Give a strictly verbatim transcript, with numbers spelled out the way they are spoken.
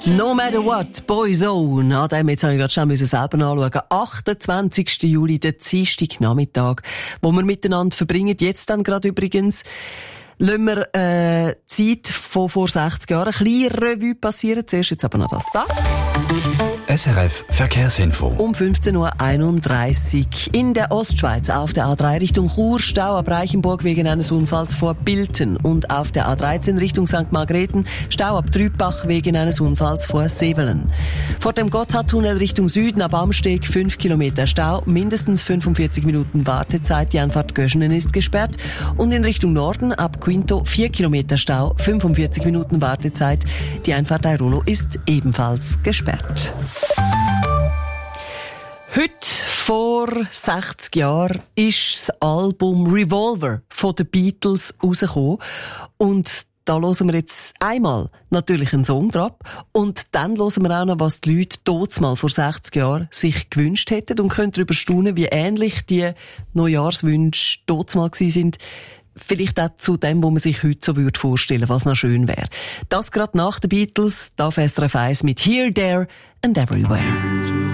No matter what, Boyzone. An dem jetzt habe ich gerade schon selber anschauen. achtundzwanzigsten Juli, der Dienstagnachmittag, wo wir miteinander verbringen. Jetzt dann gerade übrigens lassen wir äh, Zeit von vor sechzig Jahren ein bisschen Revue passieren. Zuerst jetzt aber noch das da. S R F Verkehrsinfo. Um fünfzehn Uhr einunddreißig in der Ostschweiz auf der A drei Richtung Chur, Stau ab Reichenburg wegen eines Unfalls vor Bilten, und auf der A dreizehn Richtung Sankt Margrethen Stau ab Trübach wegen eines Unfalls vor Sevelen. Vor dem Gotthardtunnel Richtung Süden ab Amsteg fünf Kilometer Stau, mindestens fünfundvierzig Minuten Wartezeit, die Einfahrt Göschenen ist gesperrt, und in Richtung Norden ab Quinto vier Kilometer Stau, fünfundvierzig Minuten Wartezeit, die Einfahrt Airolo ist ebenfalls gesperrt. Heute vor sechzig Jahren ist das Album Revolver von den Beatles rausgekommen. Und da hören wir jetzt einmal natürlich einen Song drauf. Und dann hören wir auch noch, was die Leute damals vor sechzig Jahren sich gewünscht hätten. Und können darüber staunen, wie ähnlich die Neujahrswünsche damals sind. Vielleicht auch zu dem, wo man sich heute so würde vorstellen, was noch schön wäre. Das gerade nach den Beatles, da auf S R F eins mit Here, There and Everywhere.